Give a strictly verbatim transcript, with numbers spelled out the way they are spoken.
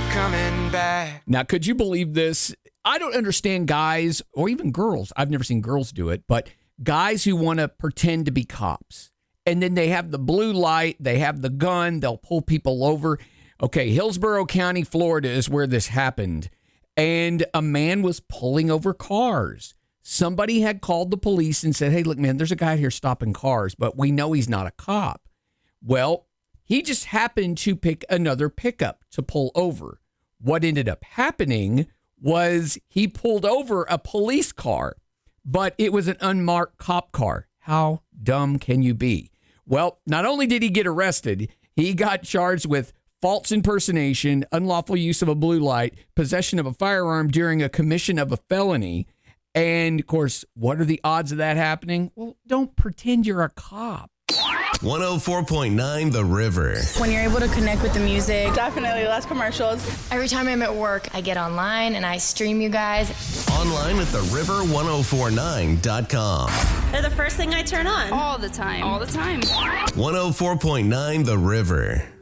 coming back. Now, could you believe this? I don't understand guys or even girls. I've never seen girls do it, but guys who want to pretend to be cops. And then they have the blue light, they have the gun, they'll pull people over. Okay, Hillsborough County, Florida is where this happened. And a man was pulling over cars. Somebody had called the police and said, hey, look, man, there's a guy here stopping cars, but we know he's not a cop. Well, he just happened to pick another pickup to pull over. What ended up happening was he pulled over a police car, but it was an unmarked cop car. How dumb can you be? Well, not only did he get arrested, he got charged with false impersonation, unlawful use of a blue light, possession of a firearm during a commission of a felony. And, of course, what are the odds of that happening? Well, don't pretend you're a cop. one oh four point nine The River. When you're able to connect with the music. Definitely less commercials. Every time I'm at work, I get online and I stream you guys. Online at the river ten forty-nine dot com. They're the first thing I turn on. All the time. All the time. one oh four point nine The River.